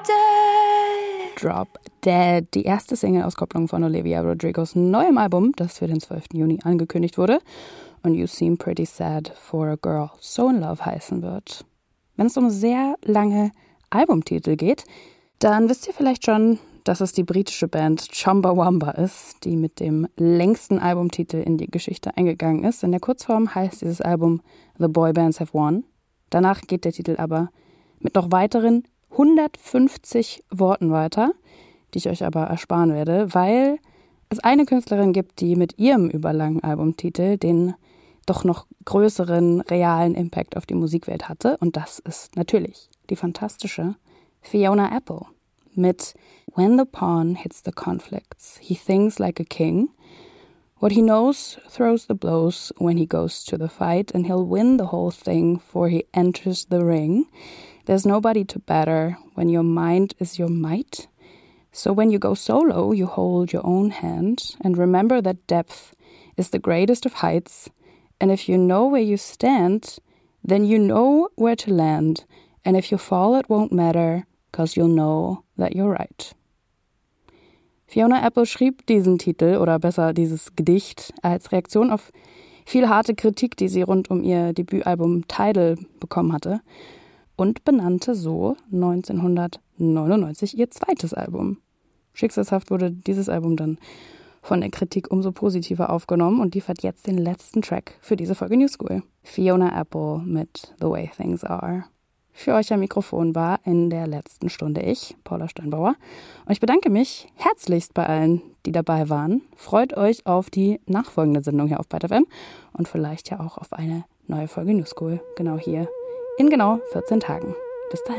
Dead. Drop Dead, die erste Single-Auskopplung von Olivia Rodrigos neuem Album, das für den 12. Juni angekündigt wurde und You Seem Pretty Sad for a Girl So in Love heißen wird. Wenn es um sehr lange Albumtitel geht, dann wisst ihr vielleicht schon, dass es die britische Band Chumbawamba ist, die mit dem längsten Albumtitel in die Geschichte eingegangen ist. In der Kurzform heißt dieses Album The Boy Bands Have Won. Danach geht der Titel aber mit noch weiteren 150 Worten weiter, die ich euch aber ersparen werde, weil es eine Künstlerin gibt, die mit ihrem überlangen Albumtitel den doch noch größeren realen Impact auf die Musikwelt hatte. Und das ist natürlich die fantastische Fiona Apple mit When the pawn hits the conflicts, he thinks like a king. What he knows throws the blows when he goes to the fight, and he'll win the whole thing for he enters the ring. There's nobody to batter when your mind is your might. So when you go solo, you hold your own hand, and remember that depth is the greatest of heights. And if you know where you stand, then you know where to land. And if you fall, it won't matter, 'cause you'll know that you're right. Fiona Apple schrieb diesen Titel, oder besser dieses Gedicht, als Reaktion auf viel harte Kritik, die sie rund um ihr Debütalbum Tidal bekommen hatte, und benannte so 1999 ihr zweites Album. Schicksalshaft wurde dieses Album dann von der Kritik umso positiver aufgenommen und liefert jetzt den letzten Track für diese Folge New School. Fiona Apple mit The Way Things Are. Für euch am Mikrofon war in der letzten Stunde ich, Paula Steinbauer. Und ich bedanke mich herzlichst bei allen, die dabei waren. Freut euch auf die nachfolgende Sendung hier auf Byte FM und vielleicht ja auch auf eine neue Folge New School, genau hier, in genau 14 Tagen. Bis dahin.